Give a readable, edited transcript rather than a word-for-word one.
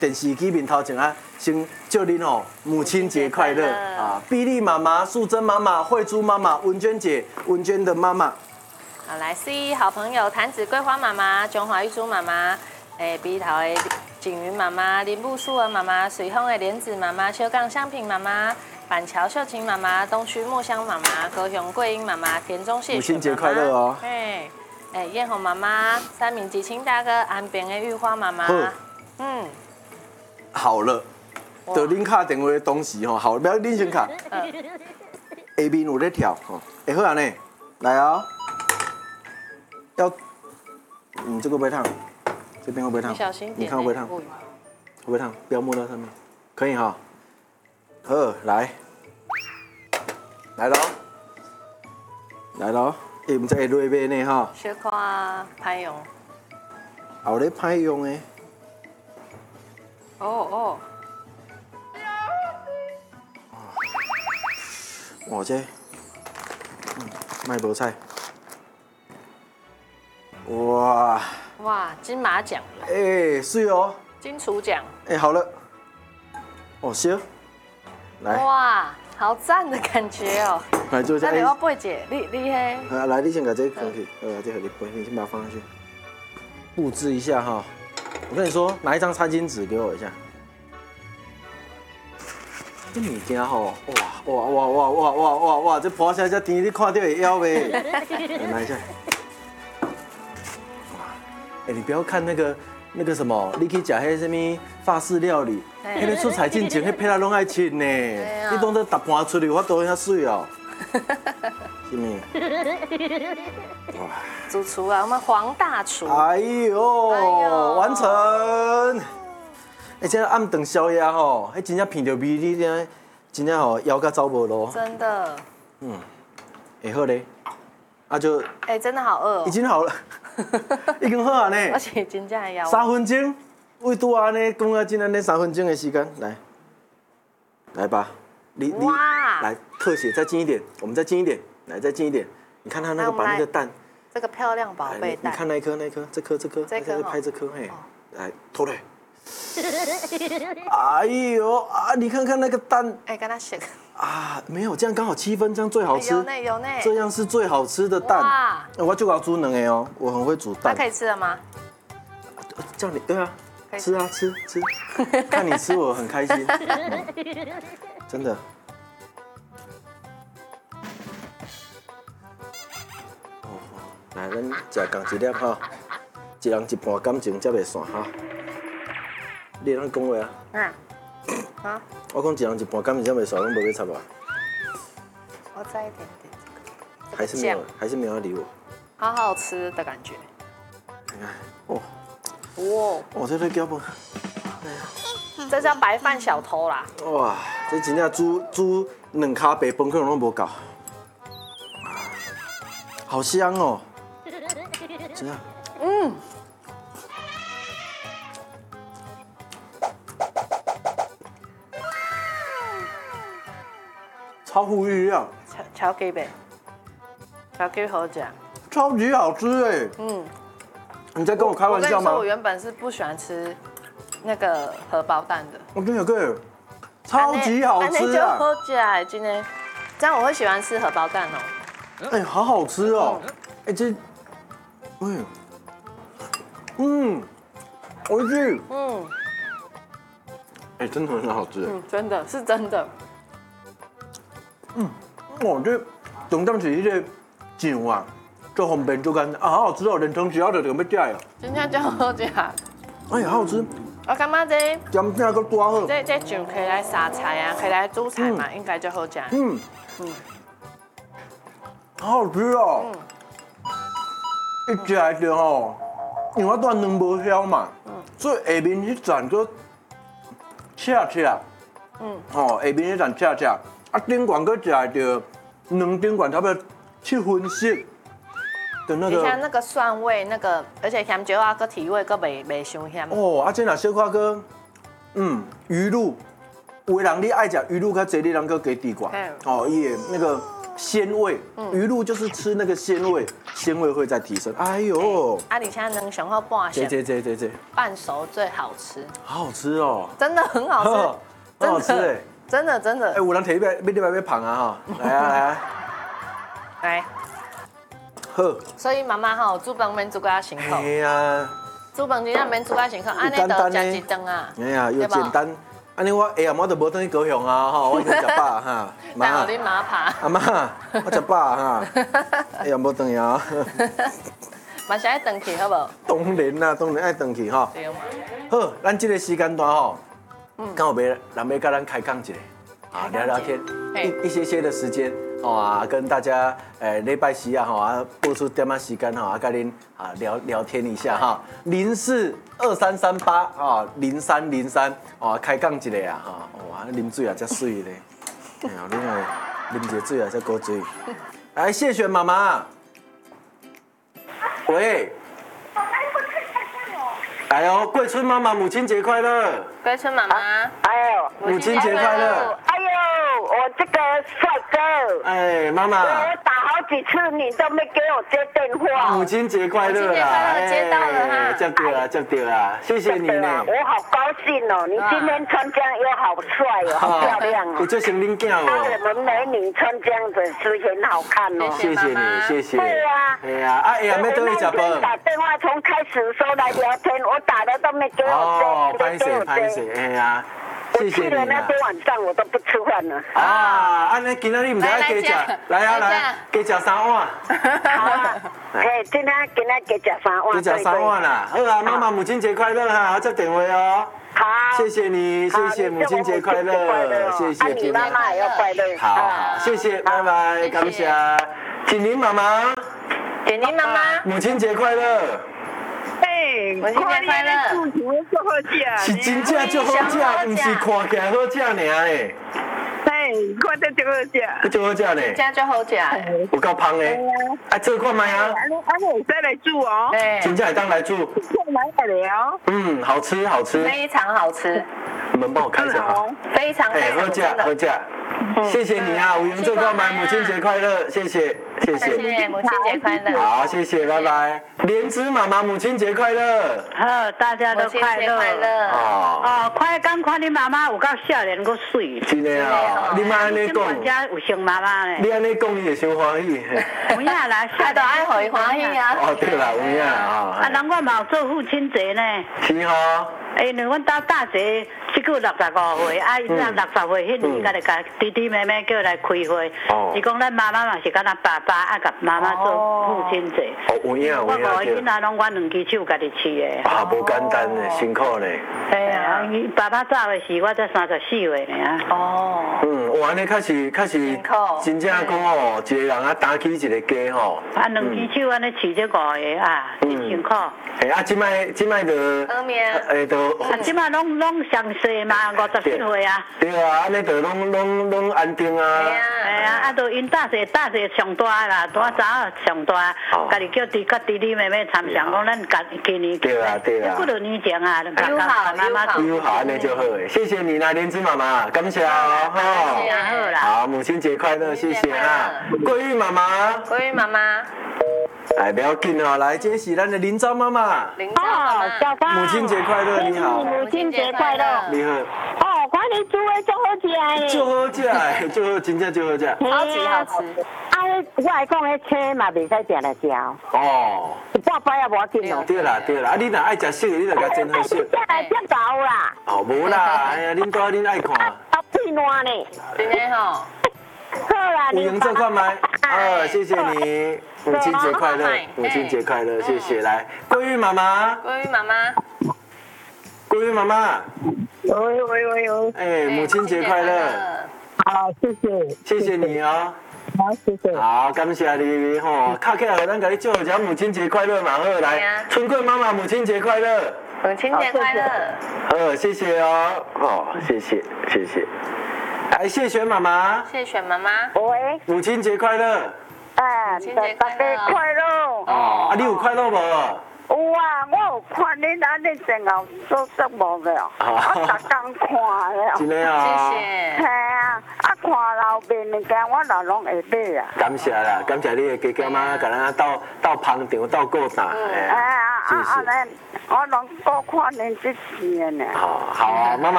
电视机面头前啊，先祝您哦母亲节快乐啊！碧丽妈妈、素贞妈妈、慧珠妈妈、文娟姐、文娟的妈妈。 好，来 C 好朋友坛子桂花妈妈、中华玉珠妈妈，鼻头的景云妈妈、林布素儿妈妈、水丰的莲子妈妈、小港香品妈妈、板桥秀琴妈妈、东区墨香妈妈、高雄桂英妈妈、田中谢雪妈妈。 母亲节快乐哦！ 艳红妈妈、三明吉清大哥、安边的玉花妈妈。 好了，就恁卡电话的同时吼，好，不要恁先卡。下面有在跳吼，会好啊呢，来哦。要，这个会烫，这边会不会烫？ 小心点。 你看会不会烫？会不会烫？不要摸到上面，可以哈。好，来，来喽，来喽，唔知会落尾呢哈。 小看歹用。 后咧歹用的。 哦。 哇这，卖菠菜。哇！ 金马奖了。 是哦。 金厨奖。 好了。哦，行。来。 哇，好赞的感觉哦。 来做一下。 那你要背姐，你嘿。 来，你先把这个放去，这个你背，你先把它放上去，布置一下哈。我跟你说，拿一张餐巾纸给我一下。这物件吼，哇！这破下这甜，你看到会要呗？拿一下。你不要看那个什么，你去吃迄什么法式料理，迄个出菜进前，迄配料拢爱亲呢。你当作搭盘出去，我都遐水哦。是咪？哇！ 主厨啊，我们黄大厨。 哎呦，完成！这暗顿宵夜吼，迄真正闻到味，你真正吼腰甲走无路。 真的。 会好咧，就。 真的好饿。 已经好了，已经好啊呢。 而且真正还要。 3分钟，为拄安尼讲啊，真安尼3分钟的时间，来吧，你来特写再近一点，我们再近一点，来再近一点，你看他那个把那个蛋， 这个漂亮宝贝蛋， 你看那一颗，这颗，拍这颗，来偷来。哎呦啊！你看看那个蛋， 跟他写没有，这样刚好7分，这样最好吃。 有呢， 这样是最好吃的蛋。哇！我就要煮2个哦，我很会煮蛋。 那可以吃了吗？ 叫你对啊，吃啊吃，看你吃我很开心，真的。来，咱食共一粒哈，一人一半感情才袂散哈。你咱讲话啊？我讲一人一半感情才袂散，拢无要插我。 我再一点点。 还是没有要理我。 好好吃的感觉。 你看，这个叫不？ 这叫白饭小偷啦。 哇，这真正煮2卡白饭可能拢无够。好香哦。真的。超乎预料。 超级呗，超级好吃。 超级好吃哎。你在跟我开玩笑吗？ 我原本是不喜欢吃那个荷包蛋的。 我跟你讲，超级好吃啊！ 好吃哎，今天这样我会喜欢吃荷包蛋哦。 好好吃哦。这，我去。真的很好吃。 真的是真的。 这重点是迄个酱啊，做方便做干好好吃哦，连汤匙都要吃哦。 真正真好吃。 好好吃。 我感觉这咸菜搁多好。 这酱可以来撒菜啊，可以来煮菜嘛，应该就好吃。 好好吃哦。一吃来就吼，因为我段卵无消嘛，所以下面迄层搁恰，下面迄层恰，顶管搁食来就卵顶管差不多7分熟的那个。 你看那个蒜味，而且咸椒啊，个提味个袂伤咸。 这若小可搁，鱼露，有的人你爱食鱼露较济，你人搁加地管。伊的那个鲜味，鱼露就是吃那个鲜味，鲜味会再提升。哎呦， 啊，而且能上好半熟， 这， 半熟最好吃， 好好吃哦， 真的很好吃， 很好吃哎， 真的。 哎，有人提要捧啊哈，来啊， 来， 好， 所以妈妈吼煮饭免煮到辛苦， 哎呀， 煮饭真正免煮到辛苦，安尼就食一顿啊， 哎呀，又简单。安尼我下暗暝就无转去高雄啊，吼，我已经食饱哈。 妈，你妈爬。 阿妈，我食饱哈，下暗无转去啊。 嘛是爱转去好无？ 当然啦，当然爱转去哈。 对嘛。 好，咱这个时间段吼，刚好人要跟咱开讲一下，啊，聊聊天，一些的时间，哦啊，跟大家礼拜四啊，吼啊，播出点仔时间吼，啊，跟您啊聊天一下哈，042338啊0303哦，开讲一下啊，哈，哇，啉水啊，遮水咧，哎呀，你看啉一个水啊，遮高水。来，谢璇妈妈，喂。哎呦，桂春妈妈母亲节快乐！ 桂春妈妈， 哎呦， 母亲节快乐！ 哎呦，我这个帅哥， 哎，妈妈， 我打好几次你都没给我接电话。 母亲节快乐啦！ 接到了哈， 接到了，接到了，谢谢你呢。 我好高兴哦，你今天穿这样又好帅哦，好漂亮哦。 我最想恁囝哦。 我们美女穿这样子是很好看哦。 谢谢你，谢谢。 对啊。 哎呀，啊，哎呀，要倒去食饭。 打电话从开始说来聊天，我打的都没给我接。 哦，拍摄，哎呀，谢谢你。 那天晚上我都不吃饭了。 啊，安尼今仔日唔使加食，来啊来，加食3碗。 好啊，哎，今天加食3碗。 加食3碗啦，好啊，妈妈母亲节快乐哈，接电话哦。 好， 谢谢你，谢谢母亲节快乐，谢谢你妈妈也要快乐。 好，谢谢，拜拜，感谢。锦玲妈妈， 锦玲妈妈， 母亲节快乐。 哎， 母亲节快乐！ 是真正足好食，不是看起来好食尔诶。 哎，看得足好食。 足好食呢。 真足好食诶。 有够芳诶。啊，做看卖啊。 安尼会使来煮哦。 真正会当来煮。 来了。 嗯，好吃好吃。 非常好吃。 门帮我开一下哈。 非常非常好食好食。谢谢你啊，五元做购买，母亲节快乐，谢谢。 谢谢，母亲节快乐。 好，谢谢，拜拜。莲子妈妈母亲节快乐。 好，大家都快乐。 快乐。 哦，快刚看你妈妈有够少年，够水。 真的啊，你妈安尼讲。 人家有像妈妈呢。 你安尼讲，伊会伤欢喜。 有影啦， 爱都爱互伊欢喜啊。 哦，对啦，有影啦啊。 啊，人我嘛有做父亲节呢。 是吼。 因为阮家大姐即个65岁，啊，伊若60岁迄年，甲甲弟弟妹妹叫来开会。伊讲咱妈妈嘛是甲咱爸爸啊，甲妈妈做父亲节。 哦，有影有影。 我5个囡仔拢我2只手家己饲的。 啊，无简单呢，辛苦呢。 系啊，伊爸爸走的时我才34岁呢。 哦。 嗯，哇，安尼较是真正讲哦，一个人啊担起一个家吼。 啊，2只手安尼饲这5个啊，真辛苦。 嘿啊，即摆就啊，即摆拢上细嘛，57岁啊。 对啊，安尼就拢安定啊。 系啊，啊，都因大姐上大啦，大早上大，家己叫弟弟妹妹参详，讲咱今年对啊， 几多年前啊， 友好，安尼就好诶，谢谢你啦，莲子妈妈，感谢哦，哈。 好啦。 好，母亲节快乐，谢谢啊，桂玉妈妈。 桂玉妈妈。 哎，不要紧哦，来，这是咱的林昭妈妈。 林昭妈妈， 小芳， 母亲节快乐，你好。 母亲节快乐， 你好。 哦，看你煮的足好食的。 足好食的，足好，真正足好食。 超级好吃。 啊，我来讲，迄车嘛袂使定来食。 哦。 半摆也无要紧哦。 对啦，啊，你若爱食熟的，你就甲真好食。 来接到啦。 哦，无啦，哎呀，恁多恁爱看。 啊，屁烂呢。 真的吼。 好啦， 你用这块买，谢谢你，母亲节快乐，母亲节快乐，谢谢。来，桂玉妈妈， 桂玉妈妈， 桂玉妈妈， 喂， 哎，母亲节快乐， 好，谢谢你哦， 好，谢谢， 好，感谢你吼，卡起来，咱给你祝一下母亲节快乐嘛，好，来，春桂妈妈母亲节快乐， 母亲节快乐， 好，谢谢哦，哦，谢谢。来，谢璇妈妈， 喂， 母亲节快乐， 哎，大家快乐， 哦，啊，你有快乐无？ 有啊，我有看你安尼前后做节目的，我逐天看的。 真的啊。 谢谢。 系啊，啊看老卖物件，我老拢会买啊。 感谢啦，感谢你的家家妈，甲咱到捧场到顾大， 我拢多看恁这些呢。 好啊，妈妈。